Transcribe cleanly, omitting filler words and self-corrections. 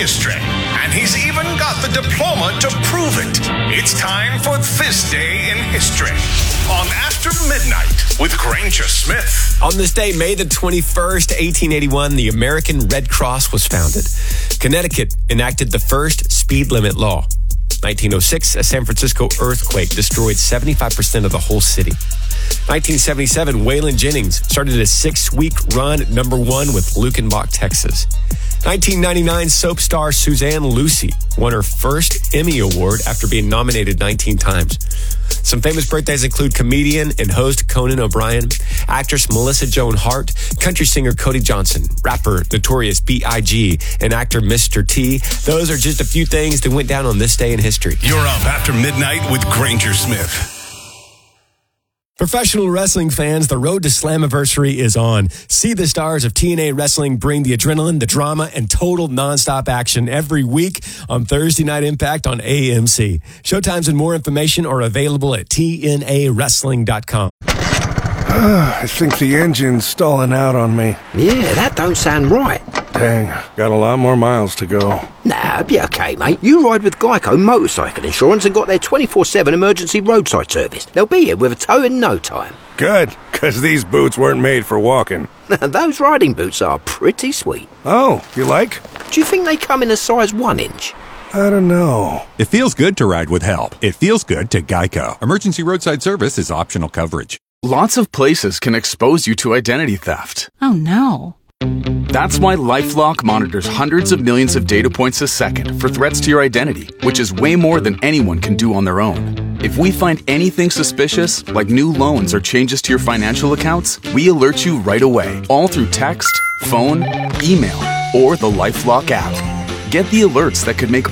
history. And he's even got the diploma to prove it. It's time for This Day in History on After Midnight with Granger Smith. On this day, May the 21st, 1881, the American Red Cross was founded. Connecticut enacted the first speed limit law. 1906, a San Francisco earthquake destroyed 75% of the whole city. 1977, Waylon Jennings started a 6-week run at number 1 with Luckenbach, Texas. 1999, soap star Suzanne Lucy won her first Emmy Award after being nominated 19 times. Some famous birthdays include comedian and host Conan O'Brien, actress Melissa Joan Hart, country singer Cody Johnson, rapper Notorious B.I.G., and actor Mr. T. Those are just a few things that went down on this day in history. You're up After Midnight with Granger Smith. Professional wrestling fans, the road to Slammiversary is on. See the stars of TNA Wrestling bring the adrenaline, the drama, and total nonstop action every week on Thursday Night Impact on AMC. Showtimes and more information are available at TNAWrestling.com. I think the engine's stalling out on me. Yeah, that don't sound right. Dang, got a lot more miles to go. Nah, be okay, mate. You ride with Geico Motorcycle Insurance and got their 24/7 emergency roadside service. They'll be here with a tow in no time. Good, because these boots weren't made for walking. Those riding boots are pretty sweet. Oh, you like? Do you think they come in a size 1 inch? I don't know. It feels good to ride with help. It feels good to Geico. Emergency roadside service is optional coverage. Lots of places can expose you to identity theft. Oh no. That's why LifeLock monitors hundreds of millions of data points a second for threats to your identity, which is way more than anyone can do on their own. If we find anything suspicious, like new loans or changes to your financial accounts, we alert you right away, all through text, phone, email, or the LifeLock app. Get the alerts that could make